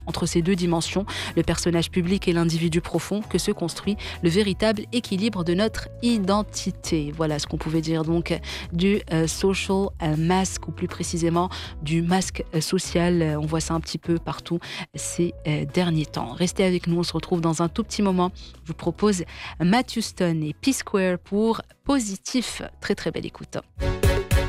entre ces deux dimensions, le personnage public et l'individu profond, que se construit le véritable équilibre de notre identité. Voilà ce qu'on pouvait dire donc du social mask, ou plus précisément du masque social. On voit ça un petit peu partout ces derniers temps. Restez avec nous, on se retrouve dans un tout petit moment. Je vous propose Matt Houston et P-Square pour Positif. Très très belle écoute.